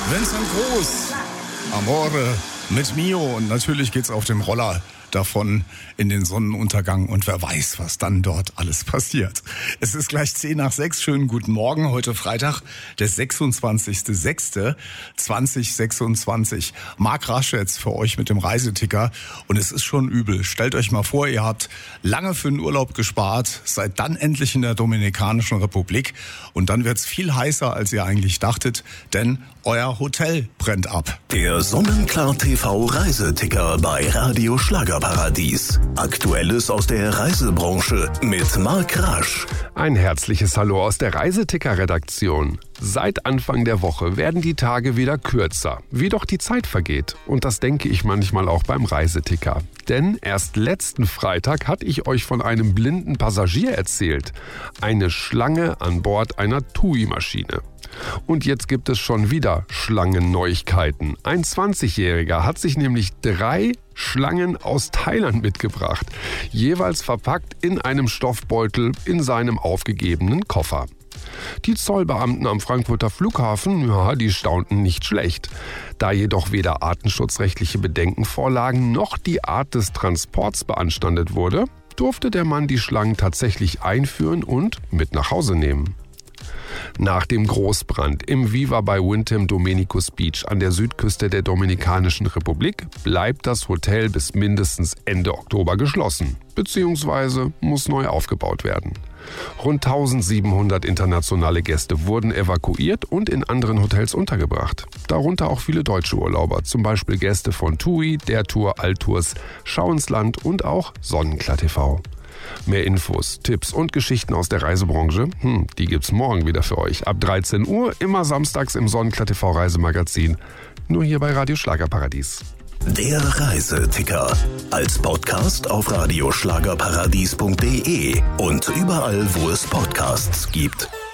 Vincent Groß, Amore mit Mio. Und natürlich geht's auf dem Roller davon in den Sonnenuntergang und wer weiß, was dann dort alles passiert. Es ist gleich 5:10. Schönen guten Morgen. Heute Freitag, der 26.06.2026. Marc Rasch jetzt für euch mit dem Reiseticker und es ist schon übel. Stellt euch mal vor, ihr habt lange für den Urlaub gespart, seid dann endlich in der Dominikanischen Republik und dann wird's viel heißer, als ihr eigentlich dachtet, denn euer Hotel brennt ab. Der Sonnenklar TV Reiseticker bei Radio Schlagerparadies. Aktuelles aus der Reisebranche mit Marc Rasch. Ein herzliches Hallo aus der Reiseticker-Redaktion. Seit Anfang der Woche werden die Tage wieder kürzer, wie doch die Zeit vergeht. Und das denke ich manchmal auch beim Reiseticker. Denn erst letzten Freitag hatte ich euch von einem blinden Passagier erzählt. Eine Schlange an Bord einer TUI-Maschine. Und jetzt gibt es schon wieder Schlangenneuigkeiten. Ein 20-Jähriger hat sich nämlich 3 Schlangen aus Thailand mitgebracht, jeweils verpackt in einem Stoffbeutel in seinem aufgegebenen Koffer. Die Zollbeamten am Frankfurter Flughafen, die staunten nicht schlecht. Da jedoch weder artenschutzrechtliche Bedenken vorlagen, noch die Art des Transports beanstandet wurde, durfte der Mann die Schlangen tatsächlich einführen und mit nach Hause nehmen. Nach dem Großbrand im Viva bei Windham Dominicus Beach an der Südküste der Dominikanischen Republik bleibt das Hotel bis mindestens Ende Oktober geschlossen, beziehungsweise muss neu aufgebaut werden. Rund 1700 internationale Gäste wurden evakuiert und in anderen Hotels untergebracht. Darunter auch viele deutsche Urlauber, zum Beispiel Gäste von TUI, Der Tour, Altours, Schau ins Land und auch Sonnenklar TV. Mehr Infos, Tipps und Geschichten aus der Reisebranche, die gibt's morgen wieder für euch. Ab 13 Uhr, immer samstags im Sonnenklar TV Reisemagazin. Nur hier bei Radio Schlagerparadies. Der Reiseticker. Als Podcast auf radioschlagerparadies.de und überall, wo es Podcasts gibt.